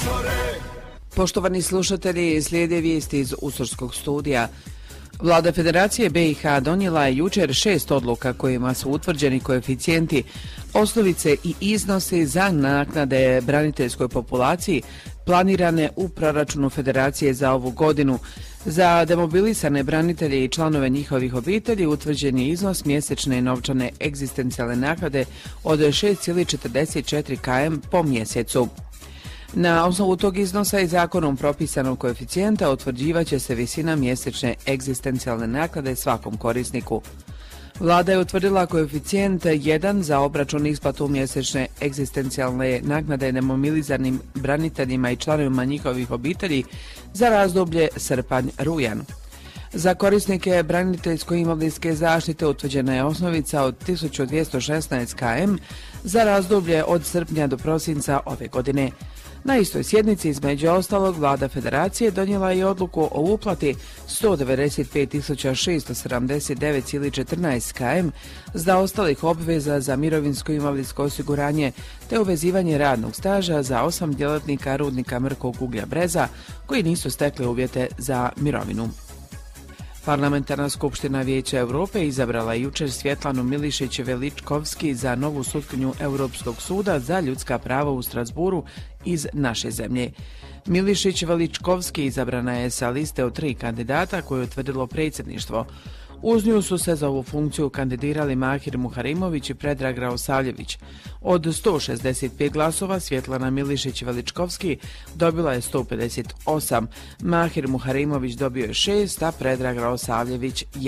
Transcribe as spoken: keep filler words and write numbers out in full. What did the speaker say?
Poštovani slušatelji, slijede vijesti iz Usorskog studija. Vlada Federacije B i H donijela je jučer šest odluka kojima su utvrđeni koeficijenti, osnovice i iznosi za naknade braniteljskoj populaciji planirane u proračunu Federacije za ovu godinu. Za demobilisane branitelje i članove njihovih obitelji utvrđen je iznos mjesečne novčane egzistencijalne naknade od šest zarez četrdeset četiri km po mjesecu. Na osnovu tog iznosa i zakonom propisanog koeficijenta utvrđivaće se visina mjesečne egzistencijalne naknade svakom korisniku. Vlada je utvrdila koeficijent jedan za obračun isplatu mjesečne egzistencijalne naknade demobilisanim braniteljima i članovima njihovih obitelji za razdoblje srpanj-rujan. Za korisnike braniteljsko-invalidske zaštite utvrđena je osnovica od tisuću dvjesto šesnaest km za razdoblje od srpnja do prosinca ove godine. Na istoj sjednici, između ostalog, Vlada Federacije donijela je odluku o uplati sto devedeset pet tisuća šesto sedamdeset devet zarez četrnaest km za ostalih obveza za mirovinsko-invalidsko osiguranje te uvezivanje radnog staža za osam djelatnika rudnika Mrkog uglja Breza koji nisu stekli uvjete za mirovinu. Parlamentarna skupština Vijeća Europe izabrala jučer Svjetlanu Milišić-Veličkovski za novu sutkinju Europskog suda za ljudska prava u Strasburu iz naše zemlje. Milišić-Veličkovski izabrana je sa liste od tri kandidata koje je utvrdilo predsjedništvo. Uz nju su se za ovu funkciju kandidirali Mahir Muharimović i Predrag Raosavljević. Od sto šezdeset pet glasova Svjetlana Milišić-Veličkovski dobila je sto pedeset osam, Mahir Muharimović dobio je šest, a Predrag Raosavljević